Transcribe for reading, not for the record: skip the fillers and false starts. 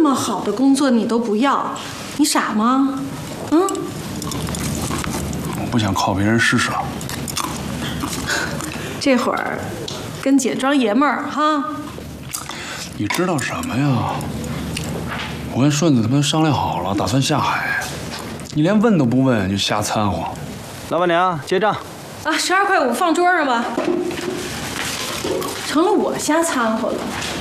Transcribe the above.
么好的工作你都不要，你傻吗？ 我不想靠别人施舍。 这会儿跟姐装爷们儿哈。 你知道什么呀？我跟顺子他们商量好了，打算下海。你连问都不问就瞎掺和。 老板娘结账。 啊，12.5块放桌上吧。成了我瞎掺和了。